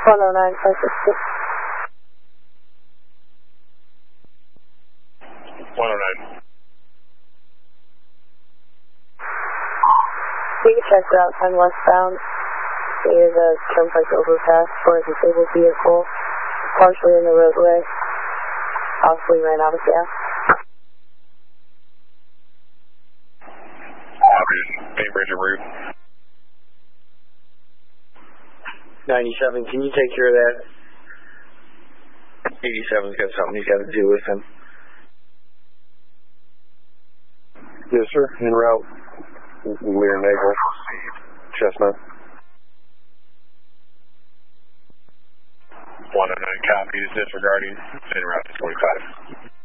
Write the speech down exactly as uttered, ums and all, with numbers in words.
one oh nine, five six six. one oh nine. You can check route ten westbound. There is a turnpike overpass for a disabled vehicle, partially in the roadway. Possibly ran out of gas. Bay Bridge en route. ninety-seven, can you take care of that? eighty-seven's got something he's got to do with him. Yes, sir. En route. Lear Naval. Chestnut. one oh nine copies, disregarding. En route to twenty-five.